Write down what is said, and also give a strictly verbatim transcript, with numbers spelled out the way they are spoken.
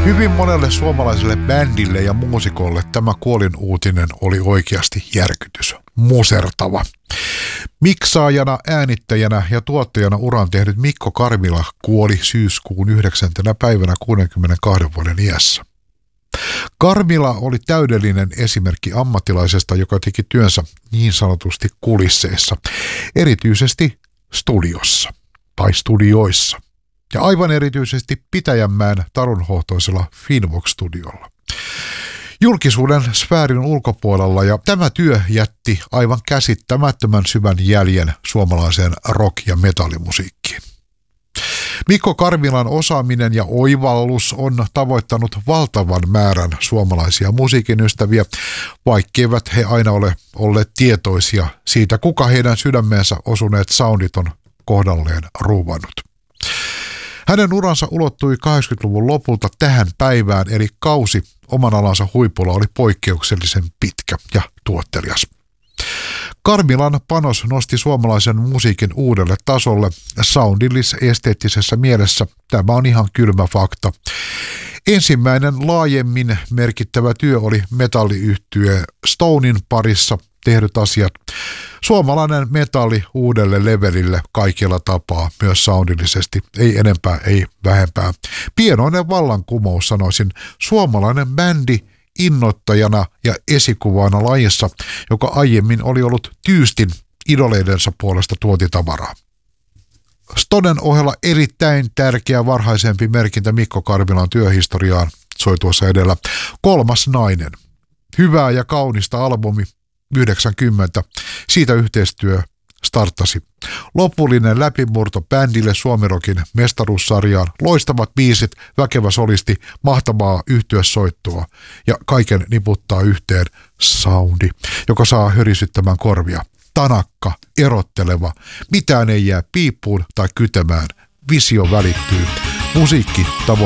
Hyvin monelle suomalaiselle bändille ja muusikolle tämä kuolinuutinen oli oikeasti järkytys. Musertava. Miksaajana, äänittäjänä ja tuottajana uran tehnyt Mikko Karmila kuoli syyskuun yhdeksäntenä päivänä kuudenkymmenenkahden vuoden iässä. Karmila oli täydellinen esimerkki ammattilaisesta, joka teki työnsä niin sanotusti kulisseissa, erityisesti studiossa tai studioissa. Ja aivan erityisesti Pitäjänmäen tarunhohtoisella Finvox-studiolla. Julkisuuden sfäärin ulkopuolella, ja tämä työ jätti aivan käsittämättömän syvän jäljen suomalaiseen rock- ja metallimusiikkiin. Mikko Karmilan osaaminen ja oivallus on tavoittanut valtavan määrän suomalaisia musiikin ystäviä, vaikkeivät he aina ole olleet tietoisia siitä, kuka heidän sydämeensä osuneet soundit on kohdalleen ruuvannut. Hänen uransa ulottui kahdeksankymmentäluvun lopulta tähän päivään, eli kausi oman alansa huipulla oli poikkeuksellisen pitkä ja tuottelias. Karmilan panos nosti suomalaisen musiikin uudelle tasolle soundillis-esteettisessä mielessä. Tämä on ihan kylmä fakta. Ensimmäinen laajemmin merkittävä työ oli metalliyhtye Stonein parissa tehdyt asiat. Suomalainen metalli uudelle levelille kaikilla tapaa, myös soundillisesti. Ei enempää, ei vähempää. Pienoinen vallankumous, sanoisin. Suomalainen bändi innoittajana ja esikuvana lajissa, joka aiemmin oli ollut tyystin idoleidensa puolesta tuotitavaraa. Stonen ohella erittäin tärkeä varhaisempi merkintä Mikko Karmilan työhistoriaan soi tuossa edellä. Kolmas nainen. Hyvää ja kaunista albumi yhdeksänkymmentä. Siitä yhteistyö starttasi. Lopullinen läpimurto bändille Suomirokin mestaruussarjaan. Loistavat biisit, väkevä solisti, mahtavaa yhtyesoittoa ja kaiken niputtaa yhteen soundi, joka saa hörisyttämään korvia. Tanakka, erotteleva, mitään ei jää piippuun tai kytemään. Visio välittyy. Musiikki tavoittaa